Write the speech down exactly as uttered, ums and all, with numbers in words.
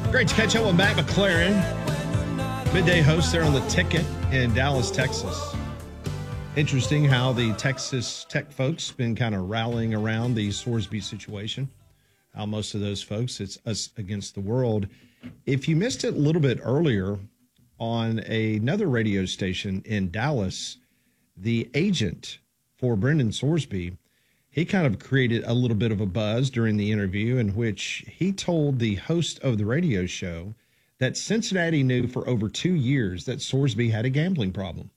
Great to catch up with Matt McLaren, midday host there on the Ticket in Dallas, Texas. Interesting how the Texas Tech folks been kind of rallying around the Sorsby situation. How most of those folks, it's us against the world. If you missed it a little bit earlier on another radio station in Dallas, the agent for Brendan Sorsby, he kind of created a little bit of a buzz during the interview in which he told the host of the radio show that Cincinnati knew for over two years that Sorsby had a gambling problem.